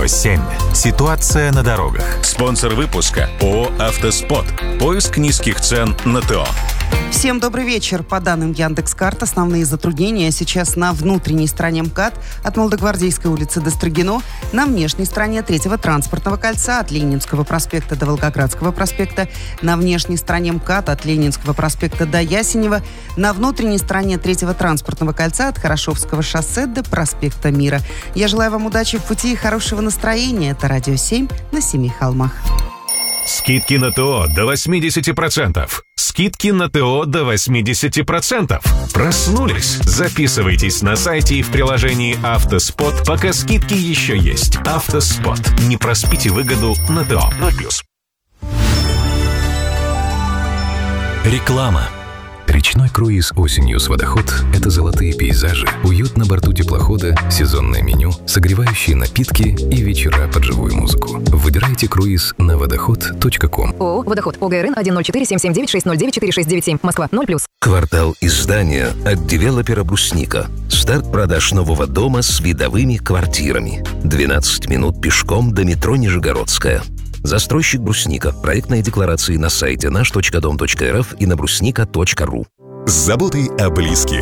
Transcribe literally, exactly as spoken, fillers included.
Радио семь. Ситуация на дорогах. Спонсор выпуска ООО «Автоспот». Поиск низких цен на ТО. Всем добрый вечер. По данным Яндекс.Карт, основные затруднения сейчас на внутренней стороне МКАД от Молодогвардейской улицы до Строгино, на внешней стороне третьего транспортного кольца от Ленинского проспекта до Волгоградского проспекта, на внешней стороне МКАД от Ленинского проспекта до Ясенева, на внутренней стороне третьего транспортного кольца от Хорошевского шоссе до проспекта Мира. Я желаю вам удачи в пути и хорошего настроения. Это Радио семь на Семи холмах. Скидки на ТО до восемьдесят процентов. Скидки на ТО до восемьдесят процентов. Проснулись? Записывайтесь на сайте и в приложении «Автоспот», пока скидки еще есть. «Автоспот». Не проспите выгоду на ТО. ноль плюс. Реклама. Речной круиз осенью с «Водоход» — это золотые пейзажи, уют на борту теплохода, сезонное меню, согревающие напитки и вечера под живую музыку. Выбирайте круиз на водоход точка ком. ООО «Водоход». ОГРН один ноль четыре семь семь девять шесть ноль девять четыре шесть девять семь. Москва. ноль плюс. Квартал издания от девелопера «Брусника». Старт продаж нового дома с видовыми квартирами. двенадцать минут пешком до метро Нижегородская. Застройщик «Брусника». Проектные декларации на сайте наш точка дом точка эр эф и на брусника точка ру. С заботой о близких.